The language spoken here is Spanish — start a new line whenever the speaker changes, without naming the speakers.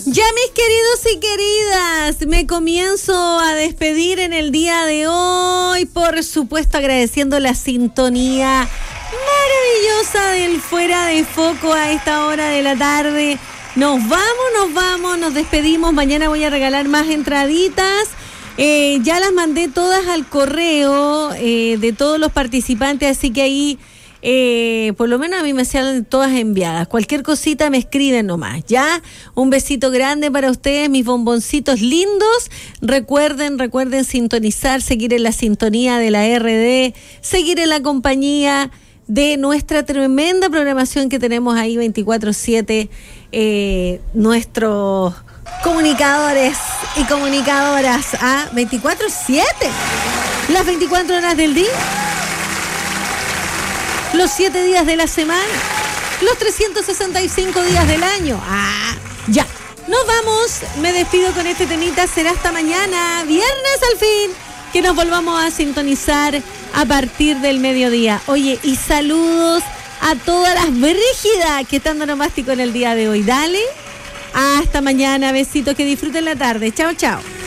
Ya, mis queridos y queridas, me comienzo a despedir en el día de hoy, por supuesto agradeciendo la sintonía maravillosa del Fuera de Foco a esta hora de la tarde. Nos vamos, nos despedimos. Mañana voy a regalar más entraditas. Ya las mandé todas al correo de todos los participantes, así que ahí por lo menos a mí me salen todas enviadas. Cualquier cosita me escriben nomás, ¿ya? Un besito grande para ustedes, mis bomboncitos lindos. Recuerden sintonizar, seguir en la sintonía de la RD, seguir en la compañía de nuestra tremenda programación que tenemos ahí 24/7, nuestros comunicadores y comunicadoras, 24/7, las 24 horas del día, los 7 días de la semana, los 365 días del año. Ya, nos vamos, me despido con este temita, será hasta mañana, viernes al fin, que nos volvamos a sintonizar a partir del mediodía. Oye, y saludos a todas las brígidas que están dando mástico en el día de hoy. Dale, hasta mañana, besitos, que disfruten la tarde. Chao, chao.